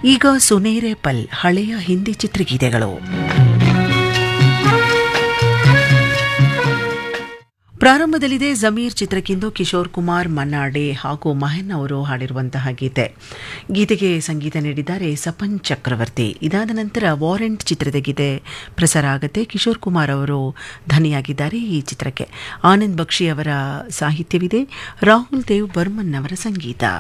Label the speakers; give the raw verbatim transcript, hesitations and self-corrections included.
Speaker 1: ಈಗ ಸುನೇರೆ ಪಲ್ ಹಳೆಯ ಹಿಂದಿ ಚಿತ್ರಗೀತೆಗಳು. ಪ್ರಾರಂಭದಲ್ಲಿದೆ ಜಮೀರ್ ಚಿತ್ರಕ್ಕಿಂದು ಕಿಶೋರ್ ಕುಮಾರ್, ಮನ್ನಾಡೆ ಹಾಗೂ ಮಹನ್ ಅವರು ಹಾಡಿರುವಂತಹ ಗೀತೆ. ಗೀತೆಗೆ ಸಂಗೀತ ನೀಡಿದ್ದಾರೆ ಸಪನ್ ಚಕ್ರವರ್ತಿ. ಇದಾದ ನಂತರ ವಾರೆಂಟ್ ಚಿತ್ರದ ಗೀತೆ ಪ್ರಸಾರ ಆಗುತ್ತೆ. ಕಿಶೋರ್ ಕುಮಾರ್ ಅವರು ಧ್ವನಿಯಾಗಿದ್ದಾರೆ ಈ ಚಿತ್ರಕ್ಕೆ. ಆನಂದ್ ಬಕ್ಷಿ ಅವರ ಸಾಹಿತ್ಯವಿದೆ, ರಾಹುಲ್ ದೇವ್ ಬರ್ಮನ್ ಅವರ ಸಂಗೀತ.